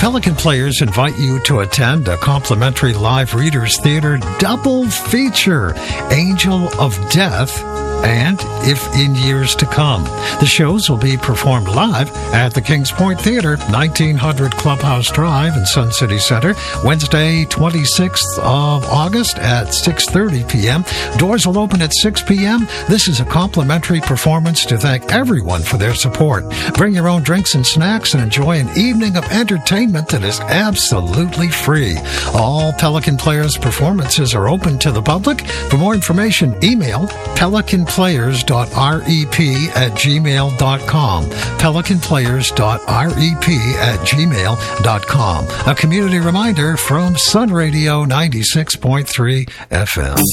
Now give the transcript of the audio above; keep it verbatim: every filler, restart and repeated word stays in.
Pelican Players invite you to attend a complimentary live Readers Theater double feature, Angel of Death and If in Years to Come. The shows will be performed live at the Kings Point Theater, nineteen hundred Clubhouse Drive in Sun City Center, Wednesday, twenty-sixth of August at six thirty p.m. Doors will open at six p.m. This is a complimentary performance to thank everyone for their support. Bring your own drinks and snacks and enjoy an evening of entertainment that is absolutely free. All Pelican Players performances are open to the public. For more information, email pelican players dot rep at gmail dot com. pelican players dot rep at gmail dot com. A community reminder from Sun Radio ninety-six point three F M.